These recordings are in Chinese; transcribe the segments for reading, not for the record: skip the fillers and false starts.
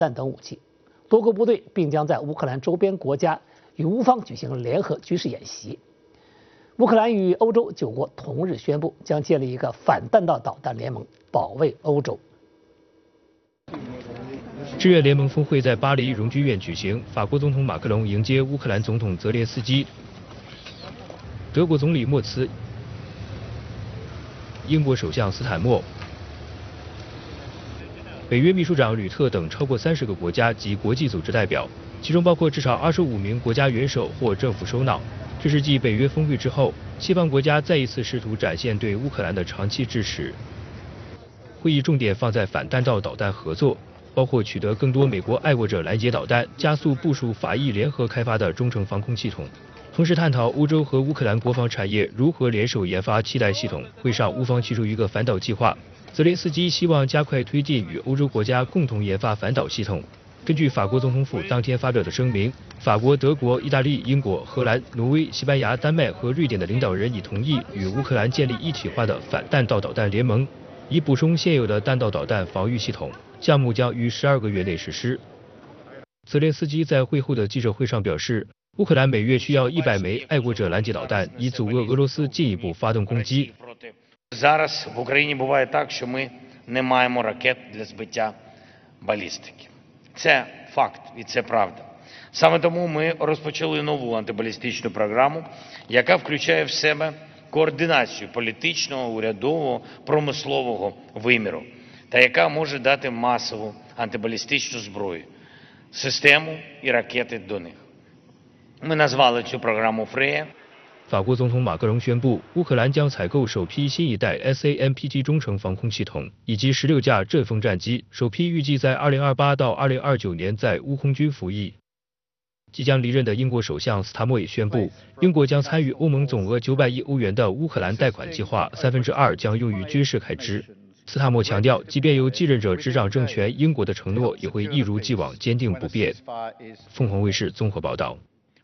弹等武器。多国部队并将在乌克兰周边国家与乌方举行联合军事演习。乌克兰与欧洲9国同日宣布，将建立一个反弹道导弹联盟，保卫欧洲。 志愿联盟峰会在巴黎荣军院举行，法国总统马克龙迎接乌克兰总统泽连斯基，德国总理默茨、英国首相斯坦默、北约秘书长吕特等超过30个国家及国际组织代表，其中包括至少25名国家元首或政府首脑。这是继北约峰会之后，西方国家再一次试图展现对乌克兰的长期支持。会议重点放在反弹道导弹合作，包括取得更多美国爱国者拦截导弹，加速部署法意联合开发的中程防空系统，同时探讨欧洲和乌克兰国防产业如何联手研发替代系统。会上，乌方提出一个反导计划，泽连斯基希望加快推进与欧洲国家共同研发反导系统。根据法国总统府当天发表的声明，法国、德国、意大利、英国、荷兰、挪威、西班牙、丹麦和瑞典的领导人已同意与乌克兰建立一体化的反弹道导弹联盟，以补充现有的弹道导弹防御系统。项目将于12个月内实施。泽连斯基在会后的记者会上表示，乌克兰每月需要100枚爱国者拦截导弹，以阻遏俄罗斯进一步发动攻击。 Зараз в Україні буває так, що ми не маємо ракет для збиття балістики. Це факт і це правда. Саме тому ми розпочали нову антибалістичну програму, яка включає в себе координацію політичного, урядового, промислового виміру, та яка може дати масову антибалістичну зброю, систему і ракети до них. Ми назвали цю програму «Фрея». 法国总统马克龙宣布，乌克兰将采购首批新一代 SAMPT 中程防空系统以及16架阵风战机，首批预计在2028到2029年在乌空军服役。即将离任的英国首相斯塔默也宣布，英国将参与欧盟总额900亿欧元的乌克兰贷款计划，2/3将用于军事开支。斯塔默强调，即便由继任者执掌政权，英国的承诺也会一如既往坚定不变。凤凰卫视综合报道。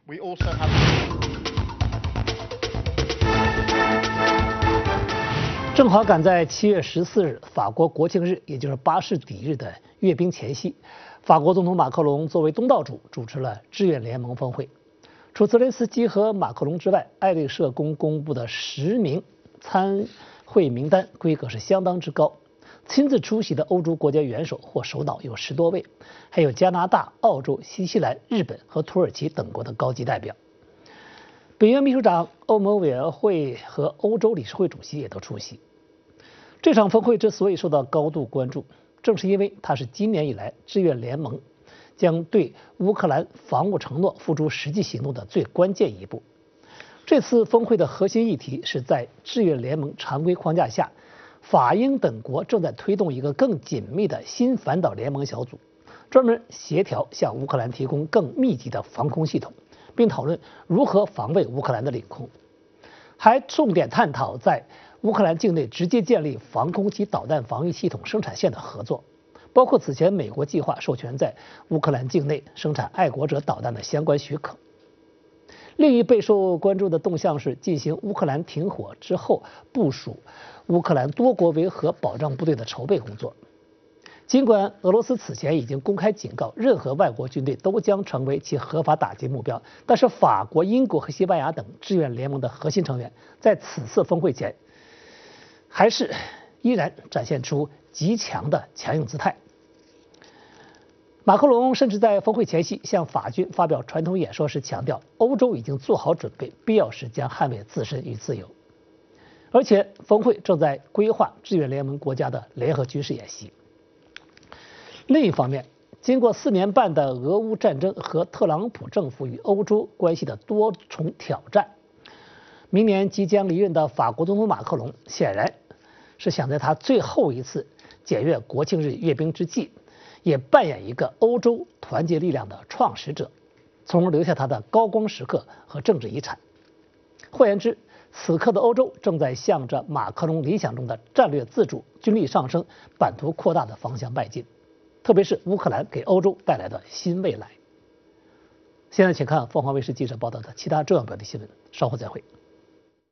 正好赶在7月14日法国国庆日，也就是巴士底日的阅兵前夕，法国总统马克龙作为东道主主持了志愿联盟峰会。除泽连斯基和马克龙之外，爱丽舍宫公布的10名参会名单规格是相当之高。亲自出席的欧洲国家元首或首脑有10多位，还有加拿大、澳洲、新西兰、日本和土耳其等国的高级代表。北约秘书长、欧盟委员会和欧洲理事会主席也都出席。这场峰会之所以受到高度关注，正是因为它是今年以来志愿联盟将对乌克兰防务承诺付诸实际行动的最关键一步。这次峰会的核心议题是在志愿联盟常规框架下，法英等国正在推动一个更紧密的新反导联盟小组，专门协调向乌克兰提供更密集的防空系统，并讨论如何防卫乌克兰的领空，还重点探讨在乌克兰境内直接建立防空及导弹防御系统生产线的合作，包括此前美国计划授权在乌克兰境内生产爱国者导弹的相关许可。另一备受关注的动向是进行乌克兰停火之后部署乌克兰多国维和保障部队的筹备工作。尽管俄罗斯此前已经公开警告，任何外国军队都将成为其合法打击目标，但是法国、英国和西班牙等志愿联盟的核心成员在此次峰会前还是依然展现出极强的强硬姿态。马克龙甚至在峰会前夕向法军发表传统演说时强调，欧洲已经做好准备，必要时将捍卫自身与自由。而且峰会正在规划志愿联盟国家的联合军事演习。另一方面，经过4年半的俄乌战争和特朗普政府与欧洲关系的多重挑战，明年即将离任的法国总统马克龙显然是想在他最后一次检阅国庆日阅兵之际，也扮演一个欧洲团结力量的创始者，从而留下他的高光时刻和政治遗产。换言之，此刻的欧洲正在向着马克龙理想中的战略自主、军力上升、版图扩大的方向迈进，特别是乌克兰给欧洲带来的新未来。现在请看凤凰卫视记者报道的其他重要标题新闻，稍后再会。